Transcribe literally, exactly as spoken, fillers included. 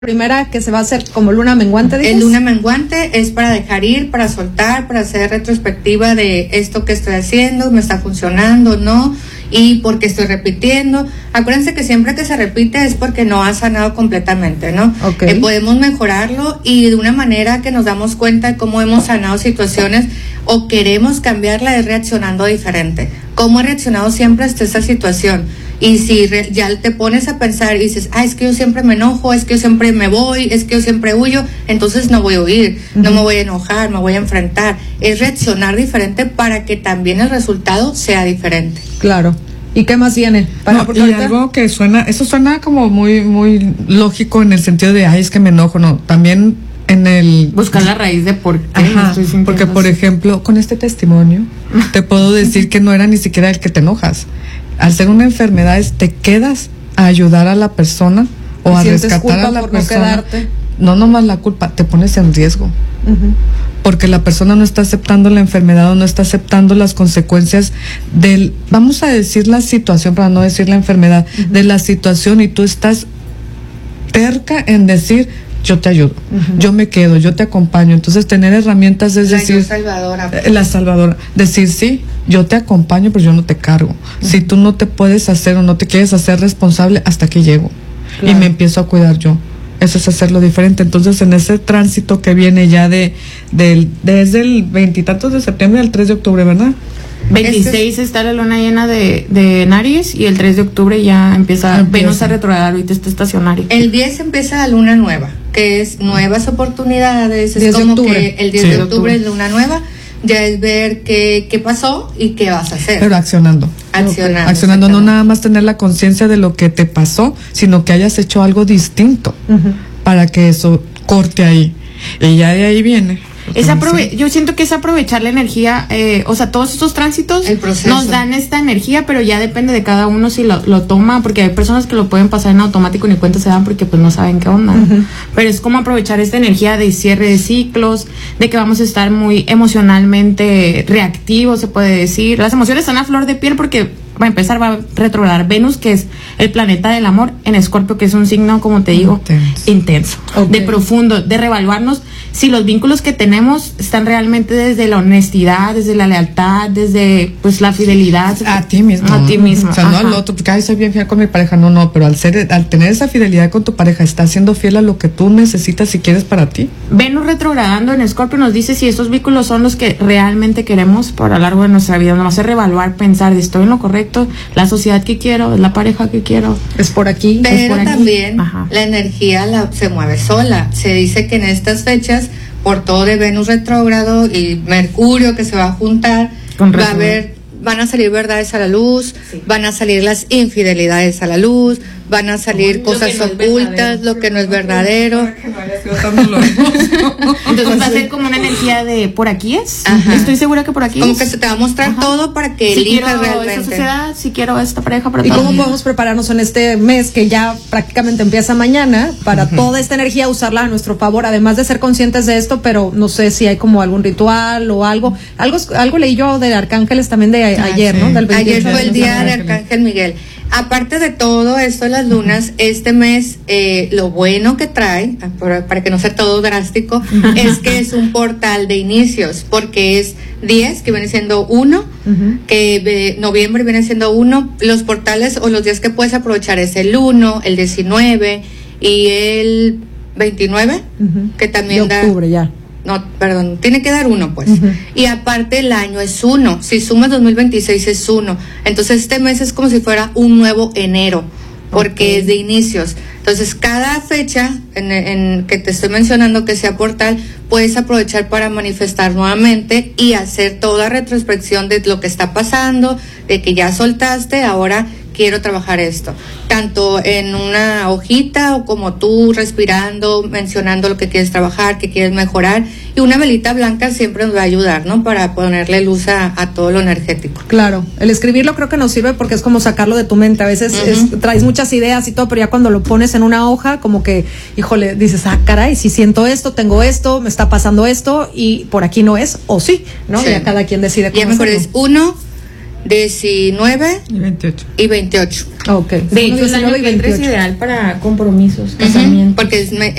primera que se va a hacer como luna menguante, ¿dices? El luna menguante es para dejar ir, para soltar, para hacer retrospectiva de esto que estoy haciendo, me está funcionando, ¿no? Y por qué estoy repitiendo. Acuérdense que siempre que se repite es porque no ha sanado completamente, ¿no? Okay. Eh, podemos mejorarlo y de una manera que nos damos cuenta de cómo hemos sanado situaciones o queremos cambiarla es reaccionando diferente. ¿Cómo he reaccionado siempre hasta esta situación? Y si re, ya te pones a pensar y dices, ah, es que yo siempre me enojo, es que yo siempre me voy, es que yo siempre huyo, entonces no voy a huir, uh-huh. no me voy a enojar, me voy a enfrentar. Es reaccionar diferente para que también el resultado sea diferente. Claro. ¿Y qué más viene? Para, no, y ahorita... algo que suena, eso suena como muy, muy lógico en el sentido de, ay, es que me enojo, no, también en el... Buscar la raíz de por qué. Ajá, estoy porque, por ejemplo, con este testimonio, te puedo decir que no era ni siquiera el que te enojas. Al ser una enfermedad, es, te quedas a ayudar a la persona o a rescatar a la persona. No, no nomás la culpa, te pones en riesgo. Uh-huh. Porque la persona no está aceptando la enfermedad o no está aceptando las consecuencias del, vamos a decir la situación, para no decir la enfermedad, uh-huh. de la situación, y tú estás terca en decir, yo te ayudo, uh-huh. yo me quedo, yo te acompaño. Entonces tener herramientas es la decir, salvadora. La salvadora, decir sí, yo te acompaño, pero yo no te cargo. Uh-huh. Si tú no te puedes hacer o no te quieres hacer responsable, hasta que llego. Claro. Y me empiezo a cuidar yo. Eso es hacerlo diferente. Entonces, en ese tránsito que viene ya de, de desde el veintitantos de septiembre al tres de octubre, ¿verdad? veintiséis este... está la luna llena de, de en Aries y el tres de octubre ya empieza, empieza. Venus a retrogradar, ahorita está estacionario. El diez empieza la luna nueva, que es nuevas oportunidades, es como que el diez sí, de octubre es luna nueva, ya es ver qué, qué pasó y qué vas a hacer. Pero accionando. Accionando. Accionando, no nada más tener la conciencia de lo que te pasó, sino que hayas hecho algo distinto uh-huh. para que eso corte ahí. Y ya de ahí viene. Es aprove- yo siento que es aprovechar la energía, eh, o sea, todos estos tránsitos nos dan esta energía, pero ya depende de cada uno si lo, lo toma, porque hay personas que lo pueden pasar en automático y ni cuenta se dan porque pues no saben qué onda, uh-huh. pero es como aprovechar esta energía de cierre de ciclos, de que vamos a estar muy emocionalmente reactivos, se puede decir. Las emociones están a flor de piel porque va a empezar, va a retrogradar Venus, que es el planeta del amor, en Escorpio, que es un signo, como te digo, intenso, intenso okay. de profundo, de reevaluarnos si los vínculos que tenemos están realmente desde la honestidad, desde la lealtad, desde pues la fidelidad a ti mismo, a ti mismo, o sea, no al otro, porque ay, soy bien fiel con mi pareja, no, no, pero al ser, al tener esa fidelidad con tu pareja, estás siendo fiel a lo que tú necesitas y quieres para ti. Venus retrogradando en Escorpio nos dice si estos vínculos son los que realmente queremos por a lo largo de nuestra vida. Nos hace reevaluar, pensar, estoy en lo correcto, la sociedad que quiero, la pareja que quiero, es por aquí. Pero es por aquí. También Ajá. la energía la, se mueve sola. Se dice que en estas fechas, por todo de Venus retrógrado y Mercurio que se va a juntar, Con va a haber, van a salir verdades a la luz, sí. van a salir las infidelidades a la luz, van a salir oh, cosas no ocultas, lo que no es verdadero. Entonces va a ser como una energía de por aquí es. Ajá. Estoy segura que por aquí como es. Como que se te va a mostrar Ajá. todo para que si elijas quiero realmente. Esta sociedad, si quiero esta pareja para ¿Y todo. cómo podemos prepararnos en este mes que ya prácticamente empieza mañana para uh-huh. toda esta energía usarla a nuestro favor, además de ser conscientes de esto, pero no sé si hay como algún ritual o algo. Algo, algo leí yo de arcángeles también de a, ah, ayer, sí. ¿no? Del ayer fue el día de Arcángel Miguel. Aparte de todo esto de las lunas, este mes eh, lo bueno que trae, para, para que no sea todo drástico, es que es un portal de inicios, porque es diez, que viene siendo uno, uh-huh. que eh, noviembre viene siendo uno, los portales o los días que puedes aprovechar es el uno, el diecinueve y el veintinueve, uh-huh. que también de octubre da... ya. No, perdón, tiene que dar uno, pues. Uh-huh. Y aparte el año es uno. Si sumas dos mil veintiséis es uno. Entonces este mes es como si fuera un nuevo enero, porque okay. es de inicios. Entonces cada fecha en, en que te estoy mencionando que sea portal, puedes aprovechar para manifestar nuevamente y hacer toda retrospección de lo que está pasando, de que ya soltaste, ahora quiero trabajar esto, tanto en una hojita o como tú respirando, mencionando lo que quieres trabajar, que quieres mejorar, y una velita blanca siempre nos va a ayudar, ¿no? Para ponerle luz a, a todo lo energético. Claro, el escribirlo creo que nos sirve porque es como sacarlo de tu mente, a veces uh-huh. es, traes muchas ideas y todo, pero ya cuando lo pones en una hoja, como que, híjole, dices, ah, caray, si siento esto, tengo esto, me está pasando esto, y por aquí no es, o sí, ¿no? Sí. Ya cada quien decide cómo y a mejor hacerlo. es uno, diecinueve y veintiocho. Y veintiocho. Ok. De hecho, el año que entra es ideal para compromisos, casamientos. Uh-huh, porque es,